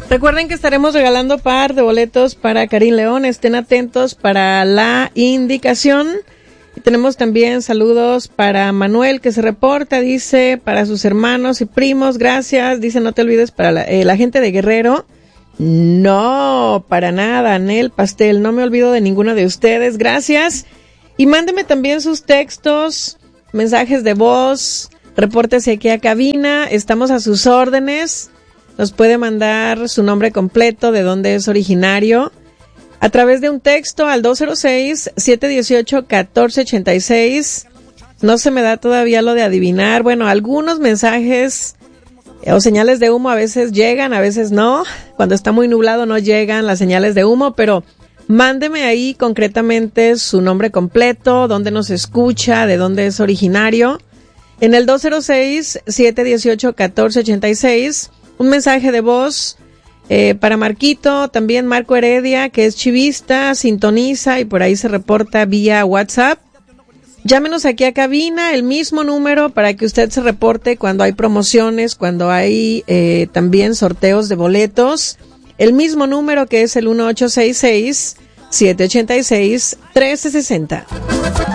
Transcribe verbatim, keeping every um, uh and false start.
Recuerden que estaremos regalando par de boletos para Karim León. Estén atentos para la indicación. Y tenemos también saludos para Manuel, que se reporta, dice, para sus hermanos y primos, gracias. Dice, no te olvides para la, eh, la gente de Guerrero. No, para nada, Anel Pastel, no me olvido de ninguno de ustedes, gracias. Y mándeme también sus textos, mensajes de voz, repórtese aquí a cabina, estamos a sus órdenes. Nos puede mandar su nombre completo, de dónde es originario, a través de un texto al dos cero seis, siete uno ocho, uno cuatro ocho seis. No se me da todavía lo de adivinar. Bueno, algunos mensajes o señales de humo a veces llegan, a veces no. Cuando está muy nublado no llegan las señales de humo, pero mándeme ahí concretamente su nombre completo, dónde nos escucha, de dónde es originario. En el dos cero seis, siete uno ocho, uno cuatro ocho seis, un mensaje de voz eh, para Marquito, también Marco Heredia, que es chivista, sintoniza y por ahí se reporta vía WhatsApp. Llámenos aquí a cabina, el mismo número para que usted se reporte cuando hay promociones, cuando hay eh, también sorteos de boletos. El mismo número que es el uno ocho seis seis, siete ocho seis, uno tres seis cero.